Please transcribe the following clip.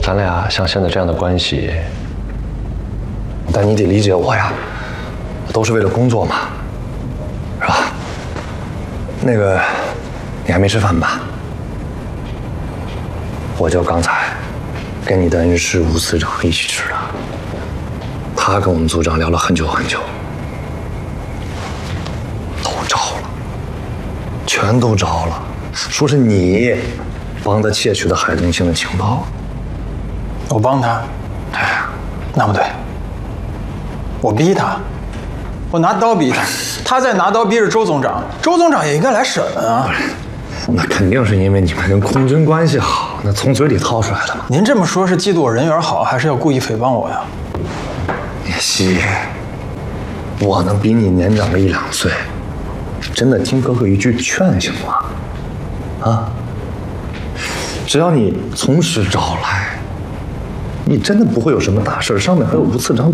咱俩像现在这样的关系，但你得理解我呀，都是为了工作嘛，是吧？那个，你还没吃饭吧？我就刚才跟你的恩师吴司长一起吃的，他跟我们组长聊了很久很久，都招了，全都招了，说是你帮他窃取的海东星的情报。 我帮他？ 哎， 那不对，我逼他，我拿刀逼他，他再拿刀逼着周总长，周总长也应该来审问啊。 那肯定是因为你们跟空军关系好，那从嘴里掏出来的嘛。 您这么说，是嫉妒我人缘好，还是要故意诽谤我呀？ 叶希，我能比你年长个1、2岁，真的听哥哥一句劝行吗？啊，只要你从实招来，你真的不会有什么大事。上面还有吴次长